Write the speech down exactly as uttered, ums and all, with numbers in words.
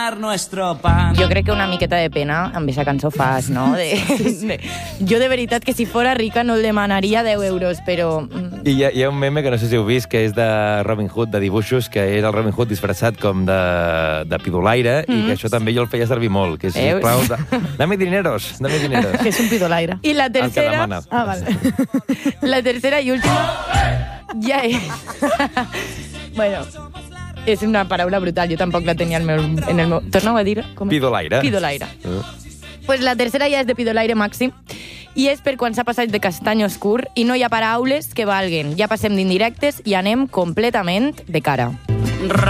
nuestro pan. Jo crec que una miqueta de pena amb aquesta cançó fas, no? De, de, jo de veritat que si fora rica no el demanaria deu euros, però... I hi ha, hi ha un meme que no sé si heu vist, que és de Robin Hood, de dibuixos, que és el Robin Hood disfressat com de, de pidolaire, mm. i que això també jo el feia servir molt, que és, sisplau, de, dame dineros, dame dineros. Que és un pidolaire. I la tercera... Ah, vale. La tercera i última ja és... bueno... És una paraula brutal, jo tampoc la tenia en el meu... En el meu... Torna-ho a dir? Com? Pidolaire. Pidolaire. Uh. Pues la tercera ja és de pidolaire màxim i és per quan s'ha passat de castany oscur i no hi ha paraules que valguen. Ja passem d'indirectes i anem completament de cara.